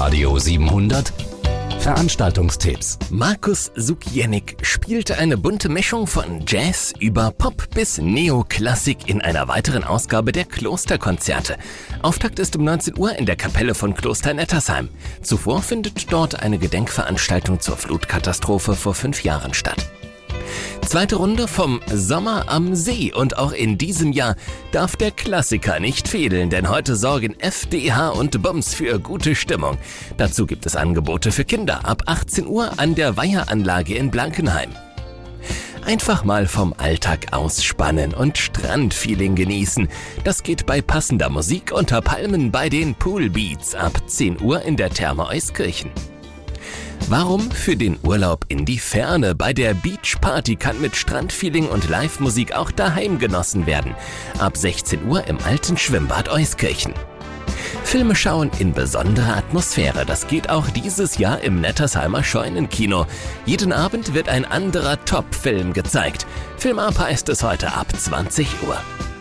Radio 700 Veranstaltungstipps. Markus Sukiennik spielte eine bunte Mischung von Jazz über Pop bis Neoklassik in einer weiteren Ausgabe der Klosterkonzerte. Auftakt ist um 19 Uhr in der Kapelle von Kloster Nettersheim. Zuvor findet dort eine Gedenkveranstaltung zur Flutkatastrophe vor 5 Jahren statt. Zweite Runde vom Sommer am See, und auch in diesem Jahr darf der Klassiker nicht fehlen, denn heute sorgen FDH und Bums für gute Stimmung. Dazu gibt es Angebote für Kinder ab 18 Uhr an der Weiheranlage in Blankenheim. Einfach mal vom Alltag ausspannen und Strandfeeling genießen. Das geht bei passender Musik unter Palmen bei den Poolbeats ab 10 Uhr in der Therme Euskirchen. Warum für den Urlaub in die Ferne? Bei der Beachparty kann mit Strandfeeling und Live-Musik auch daheim genossen werden. Ab 16 Uhr im alten Schwimmbad Euskirchen. Filme schauen in besonderer Atmosphäre. Das geht auch dieses Jahr im Nettersheimer Scheunenkino. Jeden Abend wird ein anderer Top-Film gezeigt. Film-Up heißt es heute ab 20 Uhr.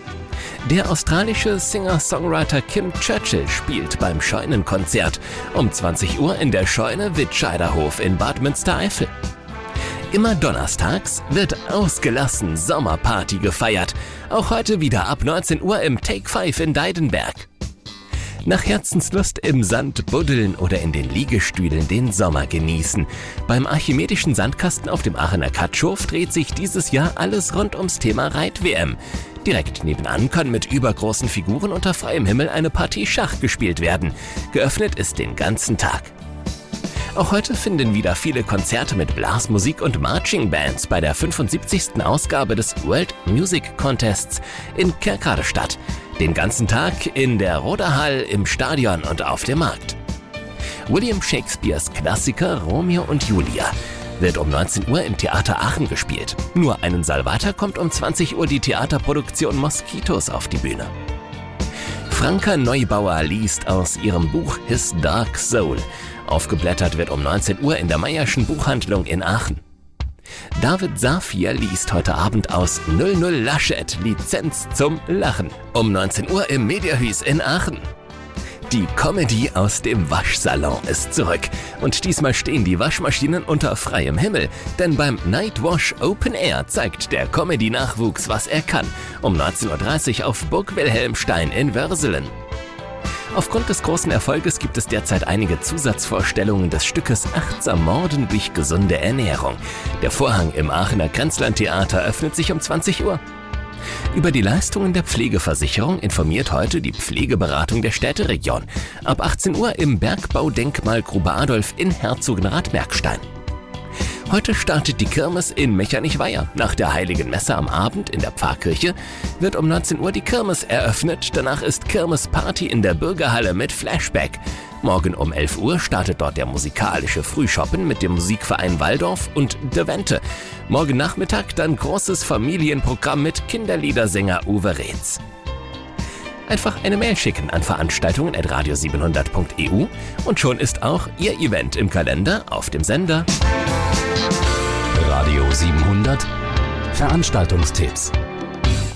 Der australische Singer-Songwriter Kim Churchill spielt beim Scheunenkonzert um 20 Uhr in der Scheune Wittscheiderhof in Bad Münstereifel. Immer donnerstags wird ausgelassen Sommerparty gefeiert. Auch heute wieder ab 19 Uhr im Take 5 in Deidenberg. Nach Herzenslust im Sand buddeln oder in den Liegestühlen den Sommer genießen. Beim Archimedischen Sandkasten auf dem Aachener Katschof dreht sich dieses Jahr alles rund ums Thema Reit-WM. Direkt nebenan kann mit übergroßen Figuren unter freiem Himmel eine Partie Schach gespielt werden. Geöffnet ist den ganzen Tag. Auch heute finden wieder viele Konzerte mit Blasmusik und Marching Bands bei der 75. Ausgabe des World Music Contests in Kerkrade statt. Den ganzen Tag in der Roderhall, im Stadion und auf dem Markt. William Shakespeares Klassiker Romeo und Julia wird um 19 Uhr im Theater Aachen gespielt. Nur einen Saal weiter kommt um 20 Uhr die Theaterproduktion Moskitos auf die Bühne. Franka Neubauer liest aus ihrem Buch His Dark Soul. Aufgeblättert wird um 19 Uhr in der Meyerschen Buchhandlung in Aachen. David Safir liest heute Abend aus 00 Laschet, Lizenz zum Lachen. Um 19 Uhr im Mediahuis in Aachen. Die Comedy aus dem Waschsalon ist zurück. Und diesmal stehen die Waschmaschinen unter freiem Himmel. Denn beim Nightwash Open Air zeigt der Comedy-Nachwuchs, was er kann. Um 19.30 Uhr auf Burg Wilhelmstein in Würselen. Aufgrund des großen Erfolges gibt es derzeit einige Zusatzvorstellungen des Stückes Achtsam Morden durch gesunde Ernährung. Der Vorhang im Aachener Grenzlandtheater öffnet sich um 20 Uhr. Über die Leistungen der Pflegeversicherung informiert heute die Pflegeberatung der Städteregion. Ab 18 Uhr im Bergbaudenkmal Grube Adolf in Herzogenrath-Merkstein. Heute startet die Kirmes in Mechernich-Weyer. Nach der Heiligen Messe am Abend in der Pfarrkirche wird um 19 Uhr die Kirmes eröffnet. Danach ist Kirmesparty in der Bürgerhalle mit Flashback. Morgen um 11 Uhr startet dort der musikalische Frühschoppen mit dem Musikverein Waldorf und De Wente. Morgen Nachmittag dann großes Familienprogramm mit Kinderliedersänger Uwe Reetz. Einfach eine Mail schicken an veranstaltungen@radio700.eu und schon ist auch Ihr Event im Kalender auf dem Sender. Radio 700 Veranstaltungstipps.